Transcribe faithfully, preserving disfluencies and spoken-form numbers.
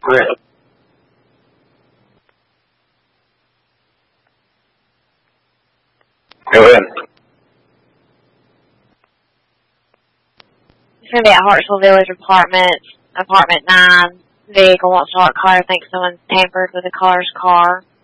Chris. Go ahead. It's going to be at Hartsville Village Apartments, Apartment nine. Vehicle wants to hot car. I think someone's tampered with the caller's car.